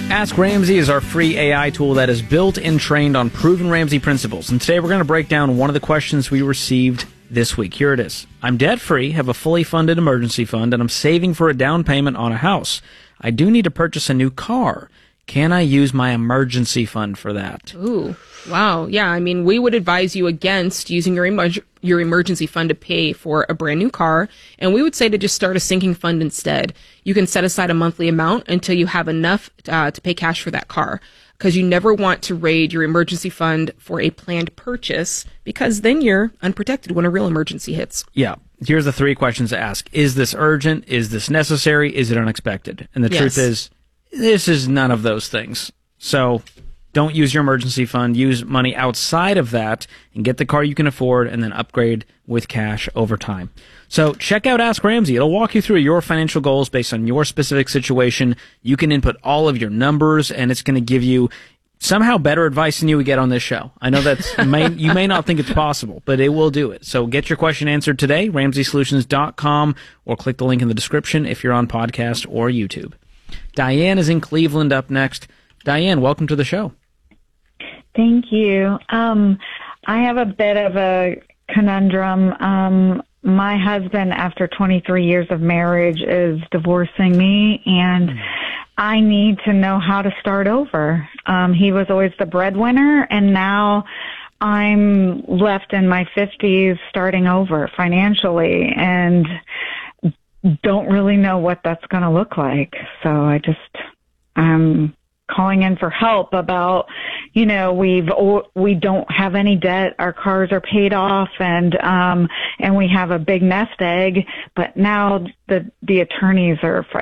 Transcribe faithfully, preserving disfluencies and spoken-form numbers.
Ask Ramsey is our free A I tool that is built and trained on proven Ramsey principles. And today we're going to break down one of the questions we received this week. Here it is. I'm debt-free, have a fully funded emergency fund, and I'm saving for a down payment on a house. I do need to purchase a new car. Can I use my emergency fund for that? Ooh, wow. Yeah, I mean, we would advise you against using your emer- your emergency fund to pay for a brand new car, and we would say to just start a sinking fund instead. You can set aside a monthly amount until you have enough uh, to pay cash for that car, because you never want to raid your emergency fund for a planned purchase, because then you're unprotected when a real emergency hits. Yeah. Here's the three questions to ask. Is this urgent? Is this necessary? Is it unexpected? And the Yes. truth is, this is none of those things. So don't use your emergency fund. Use money outside of that and get the car you can afford and then upgrade with cash over time. So check out Ask Ramsey. It'll walk you through your financial goals based on your specific situation. You can input all of your numbers, and it's going to give you somehow better advice than you would get on this show. I know that's may, you may not think it's possible, but it will do it. So get your question answered today, ramsey solutions dot com, or click the link in the description if you're on podcast or YouTube. Diane is in Cleveland up next. Diane, welcome to the show. Thank you. Um, I have a bit of a conundrum. Um, my husband, after twenty-three years of marriage, is divorcing me, and mm. I need to know how to start over. Um, he was always the breadwinner, and now I'm left in my fifties starting over financially, and don't really know what that's going to look like. So I just, I'm calling in for help about, you know, we've, we don't have any debt. Our cars are paid off, and, um, and we have a big nest egg, but now the, the attorneys are